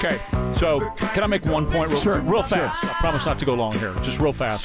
Okay, so can I make one point real fast? Sure. I promise not to go long here. Just real fast.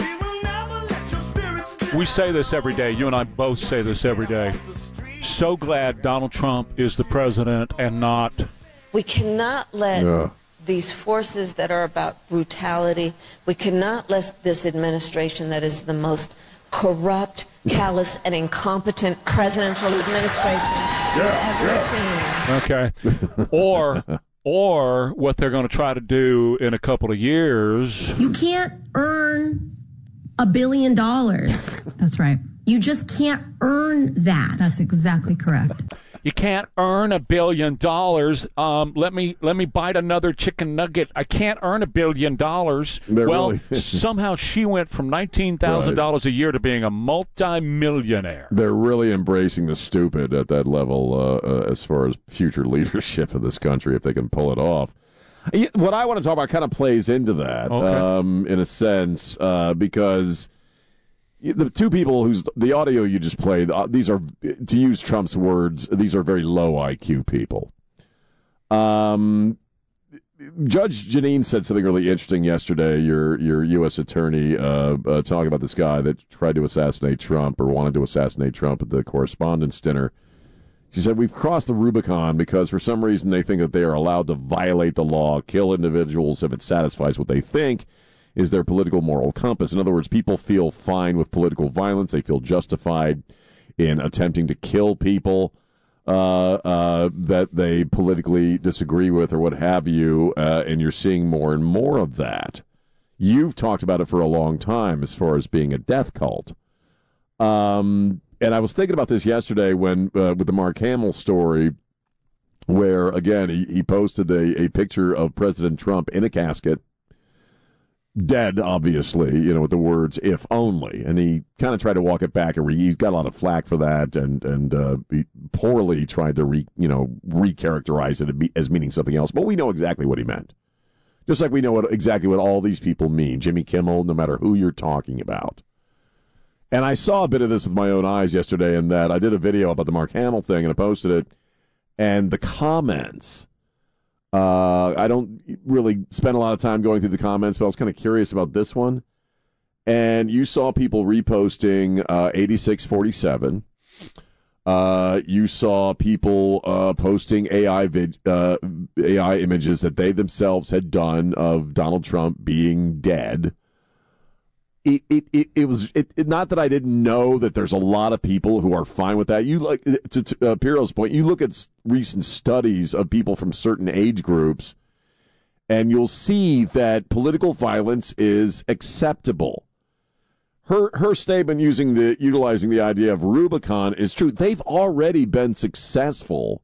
We say this every day. You and I both say this every day. So glad Donald Trump is the president and not... We cannot let these forces that are about brutality, we cannot let this administration that is the most corrupt, callous, and incompetent presidential administration we've ever seen. Okay. Or what they're going to try to do in a couple of years. You can't earn $1 billion. That's right. You just can't earn that. That's exactly correct. You can't earn $1 billion. Let me bite another chicken nugget. I can't earn $1 billion. Somehow she went from $19,000 a year to being a multi-millionaire. They're really embracing the stupid at that level as far as future leadership of this country, if they can pull it off. What I want to talk about kind of plays into that, in a sense, because the two people the audio you just played, these are, to use Trump's words, these are very low IQ people. Judge Jeanine said something really interesting yesterday, your U.S. attorney, talking about this guy that tried to assassinate Trump or wanted to assassinate Trump at the Correspondents' Dinner. She said, we've crossed the Rubicon because for some reason they think that they are allowed to violate the law, kill individuals if it satisfies what they think is their political moral compass. In other words, people feel fine with political violence. They feel justified in attempting to kill people that they politically disagree with or what have you, and you're seeing more and more of that. You've talked about it for a long time as far as being a death cult. And I was thinking about this yesterday when with the Mark Hamill story, where, again, he posted a picture of President Trump in a casket, dead, obviously, with the words, if only. And he kind of tried to walk it back, and he got a lot of flack for that, and he poorly tried to recharacterize it as meaning something else. But we know exactly what he meant. Just like we know exactly what all these people mean. Jimmy Kimmel, no matter who you're talking about. And I saw a bit of this with my own eyes yesterday, in that I did a video about the Mark Hamill thing, and I posted it. And the comments, I don't really spend a lot of time going through the comments, but I was kind of curious about this one. And you saw people reposting 8647. You saw people posting AI images that they themselves had done of Donald Trump being dead. It was not that I didn't know that there's a lot of people who are fine with that. You like to Piro's point, you look at recent studies of people from certain age groups, and you'll see that political violence is acceptable. Her statement utilizing the idea of Rubicon is true. They've already been successful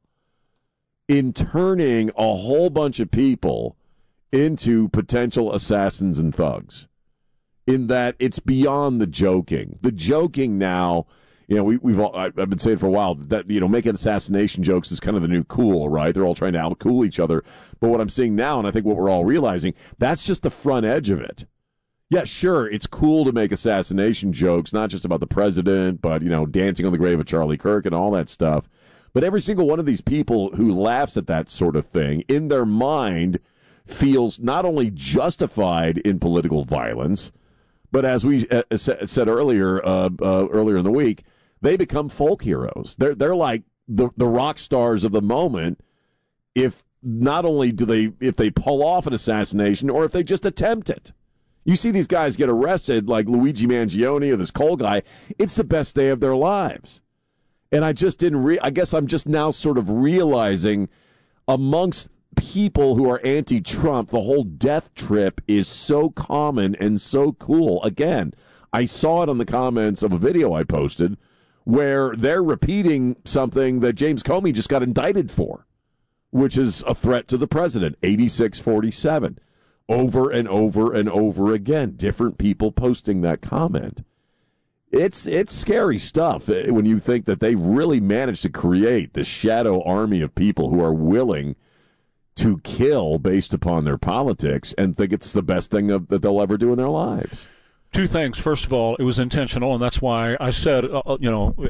in turning a whole bunch of people into potential assassins and thugs. In that it's beyond the joking. The joking now, I've been saying for a while that making assassination jokes is kind of the new cool, right? They're all trying to out-cool each other. But what I'm seeing now, and I think what we're all realizing, that's just the front edge of it. Yeah, sure, it's cool to make assassination jokes, not just about the president, but dancing on the grave of Charlie Kirk and all that stuff. But every single one of these people who laughs at that sort of thing, in their mind, feels not only justified in political violence, but as we said earlier in the week, they become folk heroes. They're like the rock stars of the moment. If not only if they pull off an assassination, or if they just attempt it. You see these guys get arrested, like Luigi Mangione or this Cole guy. It's the best day of their lives. And I just didn't. I guess I'm just now sort of realizing, amongst people who are anti-Trump, the whole death trip is so common and so cool. Again, I saw it on the comments of a video I posted where they're repeating something that James Comey just got indicted for, which is a threat to the president, 8647. Over and over and over again, different people posting that comment. It's scary stuff when you think that they really managed to create this shadow army of people who are willing to kill based upon their politics and think it's the best thing that they'll ever do in their lives. Two things. First of all, it was intentional, and that's why I said,